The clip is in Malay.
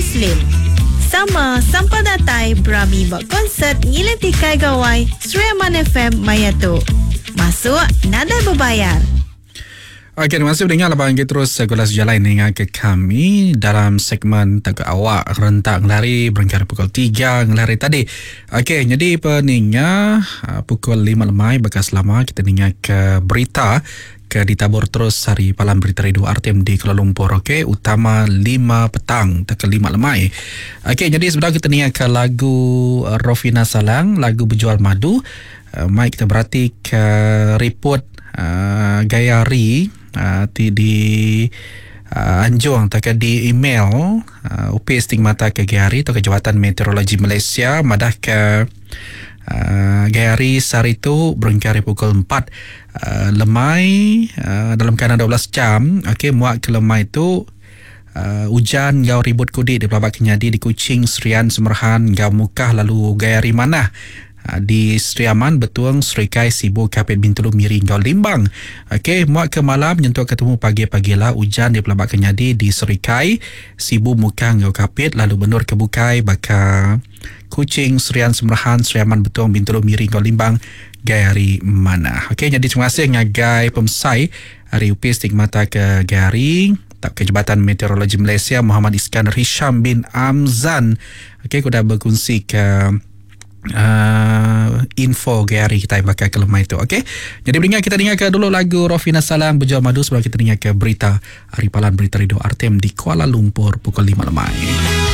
Muslim. Sama sampai datai berami buat konsert ngileti kai gawai Sriaman FM Mayatu. Masuk nada berbayar. Okey, terima kasih mendengar Abang Anggi terus gulas jalan dengan ke kami dalam segmen Tegak Awak rentak ngelari berengkar pukul 3 ngelari tadi. Okey, jadi peningnya pukul 5 lemai bekas lama kita dengar ke berita ke ditabur terus hari Palang Berita Radio RTM di Kuala Lumpur. Okey, utama 5 petang ke 5 lemai. Okey, jadi sebenarnya kita dengar ke lagu Rofina Salang, lagu Berjual Madu. Mai kita berarti ke report Gayari di Anjung atau di email UP Stigmata ke Gayari atau ke Jawatan Meteorologi Malaysia madah ke Gayari sehari itu berengkari pukul 4 lemai dalam keadaan 12 jam. Okey, muak ke lemai itu hujan gau ribut kudi di Pelabak Kenyadi, di Kuching, Serian, Semerahan, gau Mukah, lalu Gayari Manah di Seriaman, Betuang, Serikai, Sibu, Kapit, Bintulu, Miring, Gau Limbang. Okey, muak ke malam nyentuh ketemu pagi-pagi lah hujan di Pelabak Kenyadi, di Serikai, Sibu, Mukang, Gau Kapit, lalu Benur ke Bukai, Baka Kuching, Serian, Semerahan, Seriaman, Betuang, Bintulu, Miring, Gau Limbang, Gayari Manah. Okey, jadi terima kasih ngagai pemsai hari UP Stigmata ke Gayari ke Jabatan Meteorologi Malaysia Muhammad Iskandar Hisham bin Amzan. Okey, aku dah berkongsi ke info Gayari kita bakal ke lemah itu. Okey, jadi kita dengar ke dulu lagu Rofina Salang Berjual Madu sebelum kita dengar ke berita hari Palang Berita Radio RTM di Kuala Lumpur pukul 5 lemai.